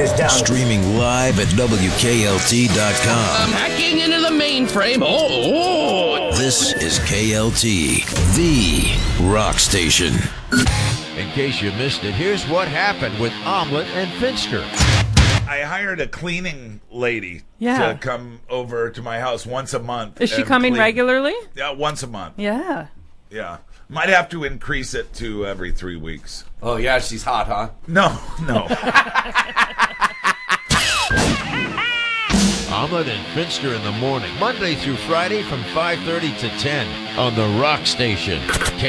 is down. Streaming live at WKLT.com. I'm hacking into the mainframe. Oh. This is KLT, the rock station. In case you missed it, here's what happened with Omelet and Finster. I hired a cleaning lady Yeah. to come over to my house once a month. Is she and coming clean. regularly? Yeah, once a month. Yeah. Yeah. Might have to increase it to every 3 weeks. Oh, yeah, she's hot, huh? No. Omelet and Finster in the morning, Monday through Friday from 5:30 to 10 on the Rock Station.